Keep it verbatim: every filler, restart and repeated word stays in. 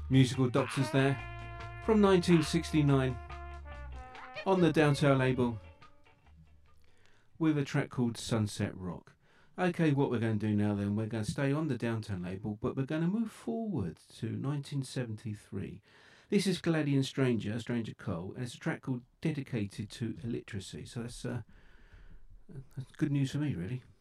Musical Doctors there from nineteen sixty-nine on the Downtown label with a track called Sunset Rock. Okay, what we're going to do now then, we're going to stay on the Downtown label, but we're going to move forward to nineteen seventy-three. This is Caladian Stranger, Stranger Cole, and it's a track called Dedicated to Illiteracy. So that's, uh, that's good news for me, really.